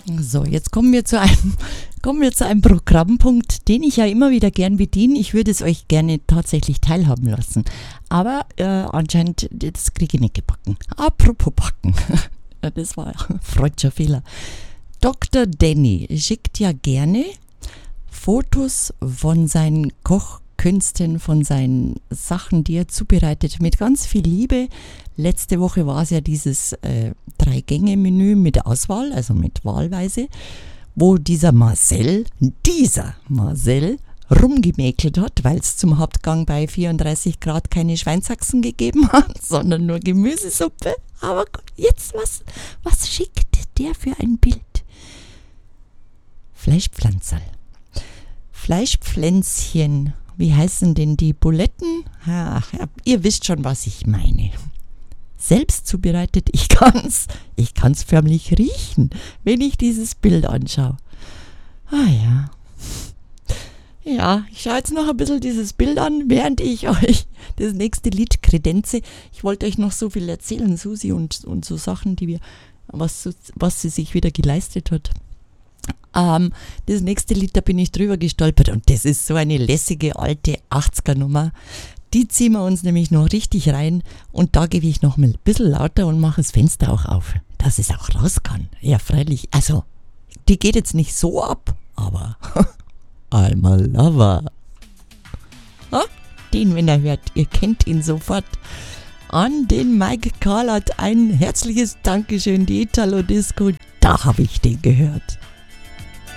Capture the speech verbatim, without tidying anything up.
So, jetzt kommen wir zu einem, kommen wir zu einem Programmpunkt, den ich ja immer wieder gern bediene. Ich würde es euch gerne tatsächlich teilhaben lassen. Aber äh, anscheinend, das kriege ich nicht gebacken. Apropos backen. Das war ein freudscher Fehler. Doktor Danny schickt ja gerne Fotos von seinen Kochkünsten, von seinen Sachen, die er zubereitet, mit ganz viel Liebe. Letzte Woche war es ja dieses äh, Drei-Gänge-Menü mit Auswahl, also mit Wahlweise, wo dieser Marcel, dieser Marcel rumgemäkelt hat, weil es zum Hauptgang bei vierunddreißig Grad keine Schweinshaxen gegeben hat, sondern nur Gemüsesuppe. Aber jetzt, was, was schickt der für ein Bild? Fleischpflanzerl. Fleischpflänzchen. Wie heißen denn die Buletten? Ach, ihr wisst schon, was ich meine. Selbst zubereitet, ich kann's, ich kann's förmlich riechen, wenn ich dieses Bild anschaue. Ah ja. Ja, ich schaue jetzt noch ein bisschen dieses Bild an, während ich euch das nächste Lied kredenze. Ich wollte euch noch so viel erzählen, Susi, und, und so Sachen, die wir, was, was sie sich wieder geleistet hat. Ähm, das nächste Lied, da bin ich drüber gestolpert und das ist so eine lässige alte achtziger-Nummer. Die ziehen wir uns nämlich noch richtig rein und da gebe ich noch mal ein bisschen lauter und mache das Fenster auch auf, dass es auch raus kann. Ja, freilich. Also, die geht jetzt nicht so ab, aber I'm a lover. Ha? Den, wenn er hört, ihr kennt ihn sofort. An den Mike Karlat ein herzliches Dankeschön, die Italo Disco, da habe ich den gehört.